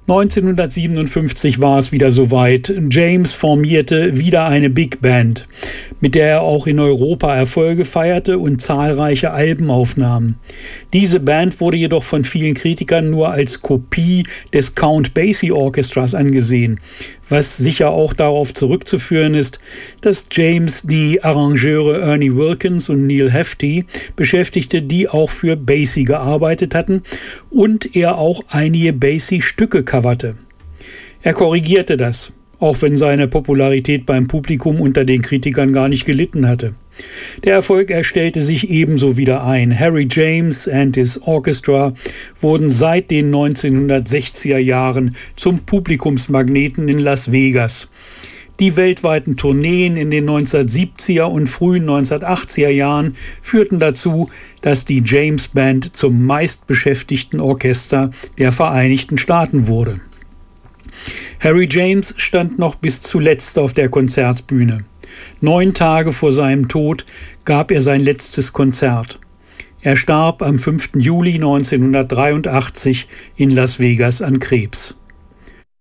1957 war es wieder soweit. James formierte wieder eine Big Band, mit der er auch in Europa Erfolge feierte und zahlreiche Alben aufnahm. Diese Band wurde jedoch von vielen Kritikern nur als Kopie des Count Basie Orchestras angesehen, was sicher auch darauf zurückzuführen ist, dass James die Arrangeure Ernie Wilkins und Neil Hefti beschäftigte, die auch für Basie gearbeitet hatten und er auch einige Basie-Stücke coverte. Er korrigierte das, auch wenn seine Popularität beim Publikum unter den Kritikern gar nicht gelitten hatte. Der Erfolg stellte sich ebenso wieder ein. Harry James and his Orchestra wurden seit den 1960er Jahren zum Publikumsmagneten in Las Vegas. Die weltweiten Tourneen in den 1970er und frühen 1980er Jahren führten dazu, dass die James Band zum meistbeschäftigten Orchester der Vereinigten Staaten wurde. Harry James stand noch bis zuletzt auf der Konzertbühne. 9 Tage vor seinem Tod gab er sein letztes Konzert. Er starb am 5. Juli 1983 in Las Vegas an Krebs.